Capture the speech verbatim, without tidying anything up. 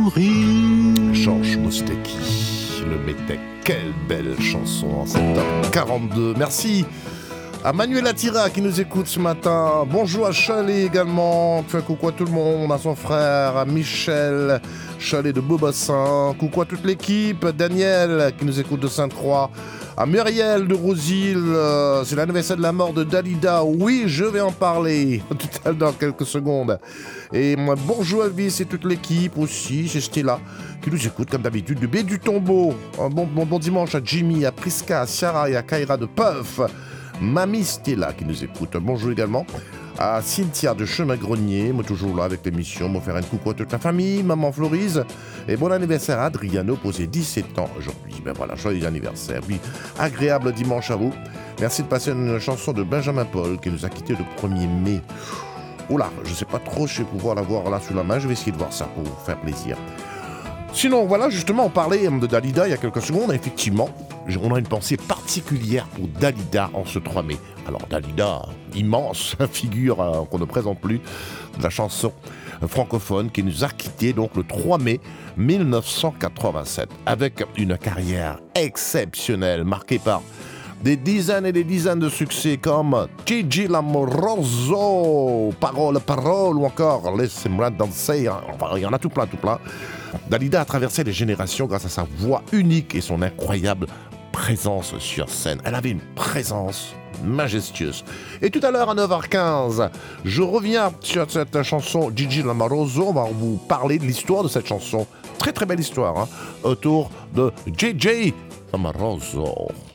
sourire. Georges Moustaki, le Métèque. Quelle belle chanson en sept heures quarante-deux. Merci à Manuel Attira qui nous écoute ce matin. Bonjour à Chalet également. Fait coucou à tout le monde, à son frère, à Michel Chalet de Beaubassin. Coucou à toute l'équipe. Daniel qui nous écoute de Sainte-Croix. À Muriel de Rosil, euh, c'est l'anniversaire de la mort de Dalida. Oui, je vais en parler tout à l'heure dans quelques secondes. Et moi, bonjour Elvis et toute l'équipe aussi, c'est Stella qui nous écoute comme d'habitude du Baie du Tombeau. Un bon, bon, bon dimanche à Jimmy, à Priska, à Sarah et à Kaira de Puff. Mamie Stella qui nous écoute. Bonjour également à Cynthia de Chemin-Grenier, moi toujours là avec l'émission, moi faire un coucou à toute la famille, maman Florise, et bon anniversaire à Adriano, posé dix-sept ans aujourd'hui. Ben voilà, joyeux anniversaire, oui, agréable dimanche à vous. Merci de passer une chanson de Benjamin Paul qui nous a quittés le premier mai. Oula, je sais pas trop, je vais pouvoir la voir là sous la main, je vais essayer de voir ça pour vous faire plaisir. Sinon, voilà, justement, on parlait de Dalida il y a quelques secondes. Effectivement, on a une pensée particulière pour Dalida en ce trois mai. Alors, Dalida, immense figure euh, qu'on ne présente plus de la chanson francophone qui nous a quittés donc le trois mai mille neuf cent quatre-vingt-sept avec une carrière exceptionnelle marquée par des dizaines et des dizaines de succès comme Gigi Lamoroso, Parole, Parole ou encore Laissez-moi danser. Enfin, il y en a tout plein, tout plein. Dalida a traversé les générations grâce à sa voix unique et son incroyable présence sur scène. Elle avait une présence majestueuse. Et tout à l'heure à neuf heures quinze, je reviens sur cette chanson Gigi Lamoroso. On va vous parler de l'histoire de cette chanson. Très très belle histoire hein, autour de J J Lamoroso.